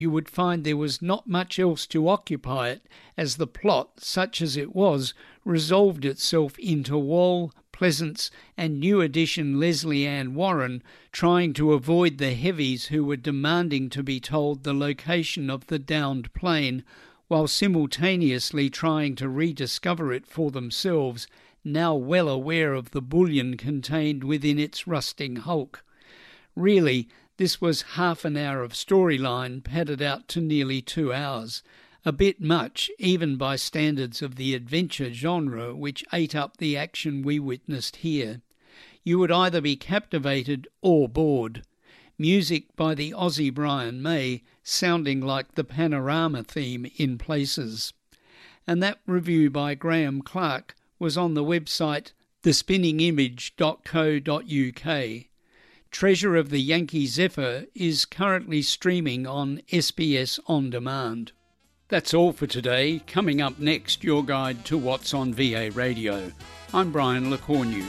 you would find there was not much else to occupy it, as the plot, such as it was, resolved itself into Wall, Pleasance and new addition Leslie Ann Warren trying to avoid the heavies who were demanding to be told the location of the downed plane, while simultaneously trying to rediscover it for themselves, now well aware of the bullion contained within its rusting hulk. Really, this was half an hour of storyline padded out to nearly 2 hours, a bit much even by standards of the adventure genre which ate up the action we witnessed here. You would either be captivated or bored. Music by the Aussie Brian May sounding like the Panorama theme in places. And that review by Graham Clark was on the website thespinningimage.co.uk. Treasure of the Yankee Zephyr is currently streaming on SBS On Demand. That's all for today. Coming up next, your guide to what's on VA Radio. I'm Brian LeCornu.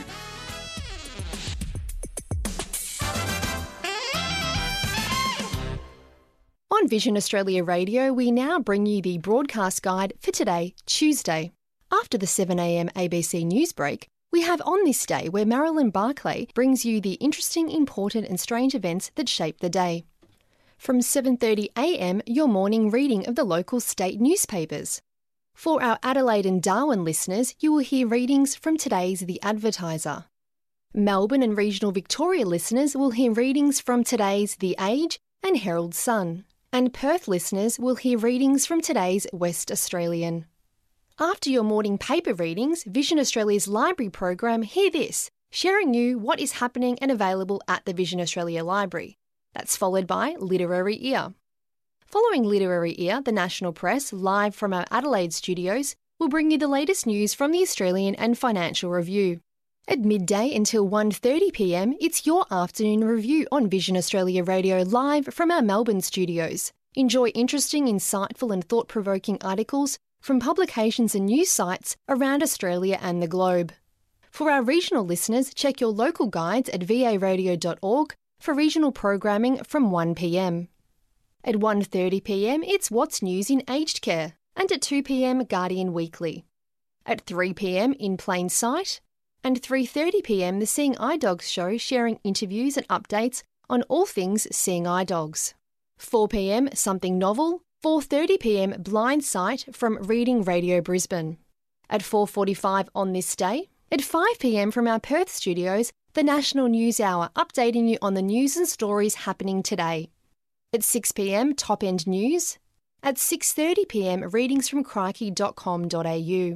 On Vision Australia Radio, we now bring you the broadcast guide for today, Tuesday. After the 7am ABC news break, we have On This Day, where Marilyn Barclay brings you the interesting, important and strange events that shape the day. From 7:30am, your morning reading of the local state newspapers. For our Adelaide and Darwin listeners, you will hear readings from today's The Advertiser. Melbourne and regional Victoria listeners will hear readings from today's The Age and Herald Sun. And Perth listeners will hear readings from today's West Australian. After your morning paper readings, Vision Australia's library program Hear This, sharing you what is happening and available at the Vision Australia Library. That's followed by Literary Ear. Following Literary Ear, the National Press, live from our Adelaide studios, will bring you the latest news from the Australian and Financial Review. At midday until 1:30pm, it's your afternoon review on Vision Australia Radio live from our Melbourne studios. Enjoy interesting, insightful and thought-provoking articles from publications and news sites around Australia and the globe. For our regional listeners, check your local guides at varadio.org for regional programming from 1pm. At 1:30pm, it's What's News in Aged Care, and at 2pm, Guardian Weekly. At 3pm, In Plain Sight, and 3:30pm, the Seeing Eye Dogs show, sharing interviews and updates on all things Seeing Eye Dogs. 4pm, Something Novel, 4:30pm, Blind Sight from Reading Radio Brisbane. At 4:45 On This Day, at 5pm from our Perth studios, the National News Hour, updating you on the news and stories happening today. At 6pm, Top End News. At 6:30pm, readings from crikey.com.au.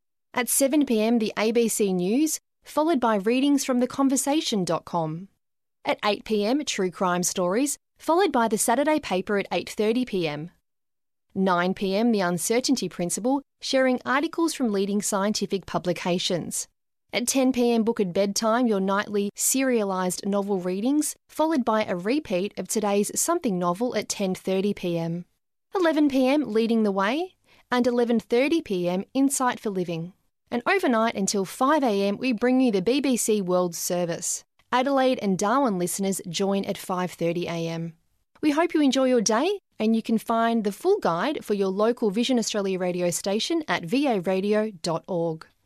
At 7pm, the ABC News, followed by readings from theconversation.com. At 8pm, True Crime Stories, followed by the Saturday paper at 8:30pm. 9pm, The Uncertainty Principle, sharing articles from leading scientific publications. At 10pm, Book at Bedtime, your nightly serialised novel readings, followed by a repeat of today's Something Novel at 10:30pm. 11pm, Leading the Way, and 11:30pm, Insight for Living. And overnight until 5am, we bring you the BBC World Service. Adelaide and Darwin listeners join at 5:30am. We hope you enjoy your day, and you can find the full guide for your local Vision Australia radio station at varadio.org.